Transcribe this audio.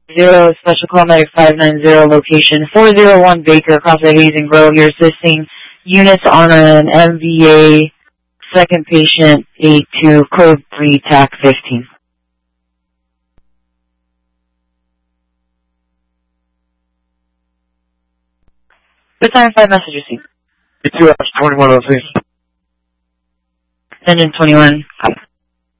0, Special Call Medic 590, location 401 Baker, across the Hazen Grove. You're assisting units on an MVA, second patient, 82, code 3, TAC 15. Good time, 5 message received. 2 hours, 2103. Engine 21, copy.